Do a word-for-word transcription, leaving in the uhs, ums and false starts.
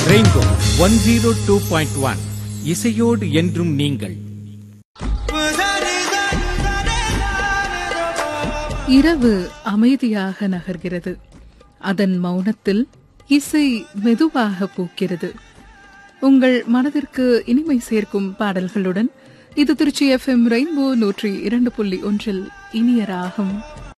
Rainbow one zero two point one இசையோடு என்றும் நீங்கள். இரவு அமைதியாக நகர்கிறது. அதன் மௌனத்தில் இசை மெதுவாக பூக்கிறது. உங்கள் மனதிற்கு இனிமை சேர்க்கும் பாடல்களுடன் இது திருச்சி எஃப் எம் ரெயின்போ நூற்றி இரண்டு புள்ளி ஒன்றில் இனிய ராகம்.